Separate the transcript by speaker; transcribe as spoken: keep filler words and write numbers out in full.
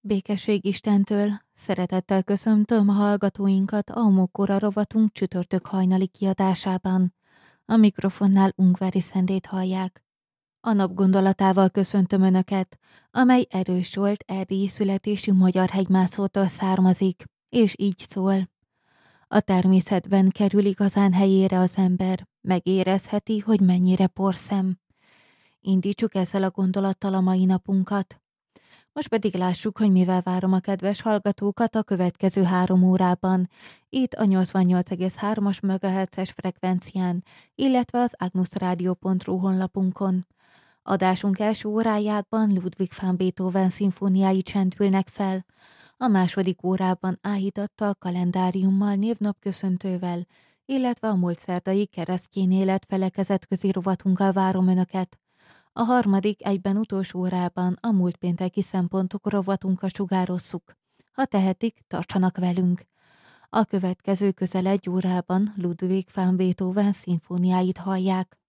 Speaker 1: Békesség Istentől, szeretettel köszöntöm a hallgatóinkat a Homokóra rovatunk csütörtök hajnali kiadásában. A mikrofonnál Ungvári Szendét hallják. A nap gondolatával köszöntöm Önöket, amely Erős Zsolt erdélyi születésű magyar hegymászótól származik, és így szól. A természetben kerül igazán helyére az ember, megérezheti, hogy mennyire porszem. Indítsuk ezzel a gondolattal a mai napunkat. Most pedig lássuk, hogy mivel várom a kedves hallgatókat a következő három órában, itt a nyolcvannyolc egész hármas megahertzes frekvencián, illetve az agnusradio pont ru honlapunkon. Adásunk első órájában Ludwig van Beethoven szimfóniái csendülnek fel, a második órában áhítattal, kalendáriummal, névnapköszöntővel, illetve a múlt szerdai keresztény élet felekezetközi rovatunkkal várom Önöket. A harmadik egyben utolsó órában a múlt pénteki szempontok rovatunkat sugározzuk. Ha tehetik, tartsanak velünk. A következő közel egy órában Ludwig van Beethoven szimfóniáit hallják.